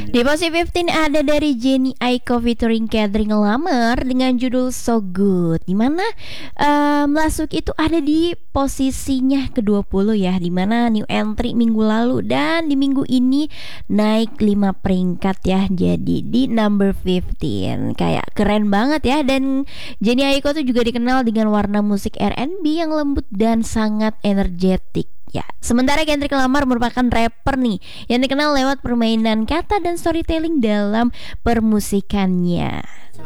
Di posisi 15 ada dari Jenny Aiko featuring Catherine Lamar dengan judul So Good. Dimana Lasuk itu ada di posisinya ke-20 ya, dimana new entry minggu lalu dan di minggu ini naik 5 peringkat ya, jadi di number 15. Kayak keren banget ya. Dan Jenny Aiko tuh juga dikenal dengan warna musik R&B yang lembut dan sangat energetik. Ya, sementara Kendrick Lamar merupakan rapper nih yang dikenal lewat permainan kata dan storytelling dalam permusikannya.